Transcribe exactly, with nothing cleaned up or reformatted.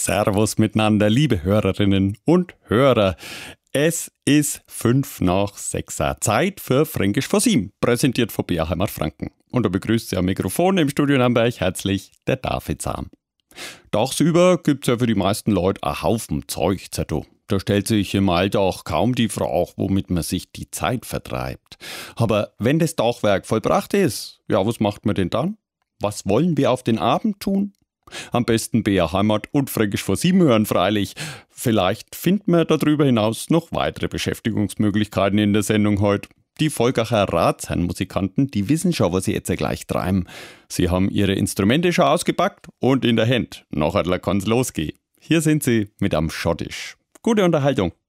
Servus miteinander, liebe Hörerinnen und Hörer. Es ist fünf nach sechs Uhr. Zeit für Fränkisch vor sieben, präsentiert von B A Heimat Franken. Und da begrüßt Sie am Mikrofon im Studio Nürnberg herzlich der David Sam. Tagsüber gibt's ja für die meisten Leute einen Haufen Zeug zu tun. Da stellt sich im Alltag kaum die Frage, womit man sich die Zeit vertreibt. Aber wenn das Dachwerk vollbracht ist, ja, was macht man denn dann? Was wollen wir auf den Abend tun? Am besten B R Heimat und Fränkisch vor sieben hören freilich. Vielleicht finden wir darüber hinaus noch weitere Beschäftigungsmöglichkeiten in der Sendung heute. Die Volgacher Ratsherrenmusikanten, die wissen schon, was sie jetzt gleich treiben. Sie haben ihre Instrumente schon ausgepackt und in der Hand. Nachher kann's losgehen. Hier sind sie mit am Schottisch. Gute Unterhaltung.